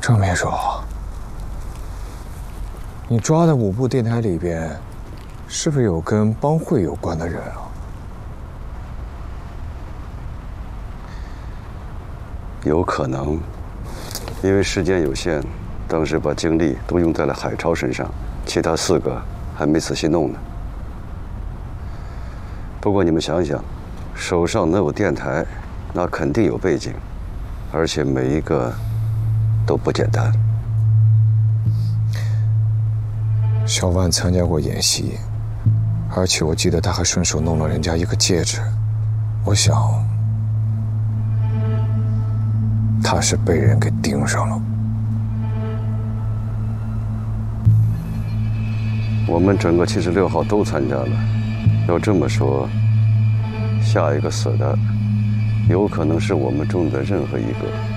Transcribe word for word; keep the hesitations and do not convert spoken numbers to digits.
郑秘书，你抓的五部电台里边，是不是有跟帮会有关的人啊？ 有可能，因为时间有限，当时把精力都用在了海超身上，其他四个还没仔细弄呢。不过你们想想，手上能有电台，那肯定有背景，而且每一个都不简单。 小万参加过演习，而且我记得他还顺手弄了人家一个戒指，我想他是被人给盯上了。 我们整个七十六号都参加了，要这么说，下一个死的有可能是我们中的任何一个。